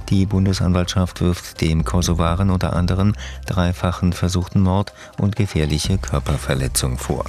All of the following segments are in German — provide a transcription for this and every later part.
Die Bundesanwaltschaft wirft dem Kosovaren unter anderem dreifachen versuchten Mord und gefährliche Körperverletzung vor.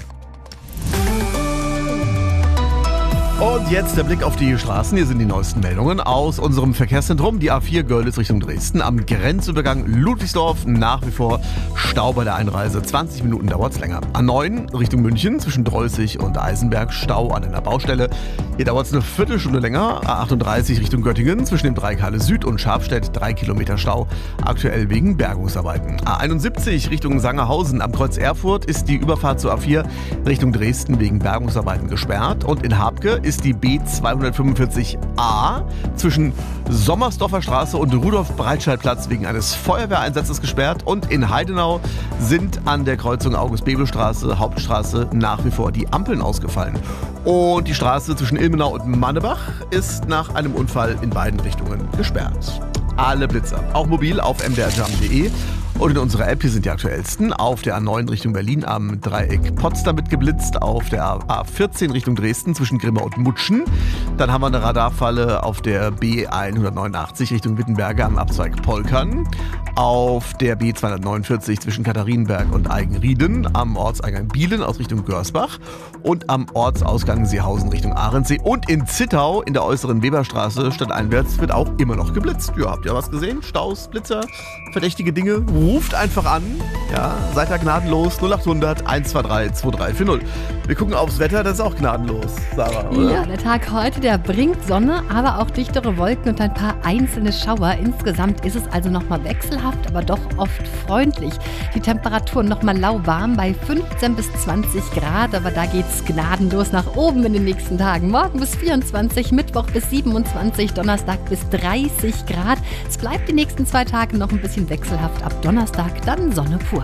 Und jetzt der Blick auf die Straßen. Hier sind die neuesten Meldungen aus unserem Verkehrszentrum. Die A4 Görlitz Richtung Dresden. Am Grenzübergang Ludwigsdorf nach wie vor Stau bei der Einreise. 20 Minuten dauert es länger. A9 Richtung München zwischen Drolsig und Eisenberg. Stau an einer Baustelle. Hier dauert es eine Viertelstunde länger. A38 Richtung Göttingen zwischen dem Dreikale Süd und Schafstedt. 3 Kilometer Stau. Aktuell wegen Bergungsarbeiten. A71 Richtung Sangerhausen am Kreuz Erfurt ist die Überfahrt zur A4 Richtung Dresden wegen Bergungsarbeiten gesperrt. Und in Habke ist die B245a zwischen Sommersdorfer Straße und Rudolf-Breitscheid-Platz wegen eines Feuerwehreinsatzes gesperrt. Und in Heidenau sind an der Kreuzung August-Bebel-Straße, Hauptstraße, nach wie vor die Ampeln ausgefallen. Und die Straße zwischen Ilmenau und Mannebach ist nach einem Unfall in beiden Richtungen gesperrt. Alle Blitzer, auch mobil auf mdrjam.de. Und in unserer App, hier sind die aktuellsten. Auf der A9 Richtung Berlin am Dreieck Potsdam wird geblitzt. Auf der A14 Richtung Dresden zwischen Grimma und Mutschen. Dann haben wir eine Radarfalle auf der B189 Richtung Wittenberge am Abzweig Polkern. Auf der B249 zwischen Katharinenberg und Eigenrieden. Am Ortseingang Bielen aus Richtung Görsbach. Und am Ortsausgang Seehausen Richtung Ahrensee. Und in Zittau in der äußeren Weberstraße stadteinwärts wird auch immer noch geblitzt. Ja, habt ihr was gesehen? Staus, Blitzer, verdächtige Dinge? Ruft einfach an. Ja, seid da gnadenlos. 0800 123 2340. Wir gucken aufs Wetter, das ist auch gnadenlos, Sarah, oder? Ja, der Tag heute, der bringt Sonne, aber auch dichtere Wolken und ein paar einzelne Schauer. Insgesamt ist es also nochmal wechselhaft, aber doch oft freundlich. Die Temperaturen nochmal lauwarm bei 15 bis 20 Grad, aber da geht's gnadenlos nach oben in den nächsten Tagen. Morgen bis 24, Mittwoch bis 27, Donnerstag bis 30 Grad. Es bleibt die nächsten 2 Tage noch ein bisschen wechselhaft. Ab Donnerstag dann Sonne pur.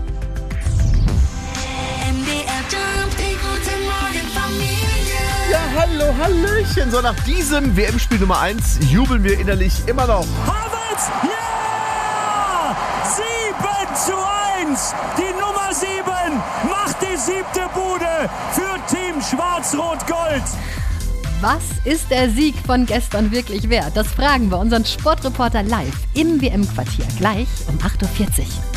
Ja, hallo, hallöchen. So, nach diesem WM-Spiel Nummer 1 jubeln wir innerlich immer noch. Havertz, ja! 7:1. Die Nummer 7 macht die 7. Bude für Team Schwarz-Rot-Gold. Was ist der Sieg von gestern wirklich wert? Das fragen wir unseren Sportreporter live im WM-Quartier. Gleich um 8:40 Uhr.